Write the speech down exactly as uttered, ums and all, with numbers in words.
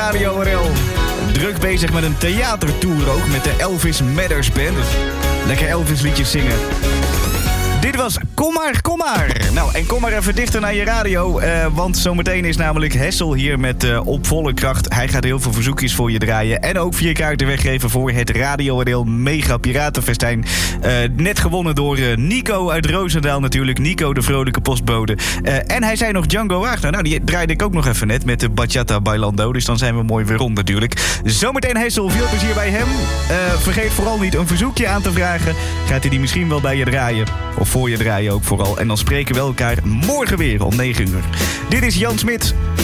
Radio R L. Druk bezig met een theatertour ook met de Elvis Matters Band. Dus lekker Elvis liedjes zingen. Dit was Kom maar, kom maar. Nou, en kom maar even dichter naar je radio. Uh, want zometeen is namelijk Hessel hier met uh, op volle kracht. Hij gaat heel veel verzoekjes voor je draaien. En ook vier kaarten weggeven voor het Radio R L Mega Piratenfestijn. Uh, net gewonnen door uh, Nico uit Roosendaal natuurlijk. Nico, de vrolijke postbode. Uh, en hij zei nog Django Wagner. Nou, die draaide ik ook nog even net met de Bachata Bailando. Dus dan zijn we mooi weer rond natuurlijk. Zometeen Hessel, veel plezier bij hem. Uh, vergeet vooral niet een verzoekje aan te vragen. Gaat hij die misschien wel bij je draaien? Of voor je draaien ook vooral. En dan spreken we elkaar morgen weer om negen uur. Dit is Jan Smit.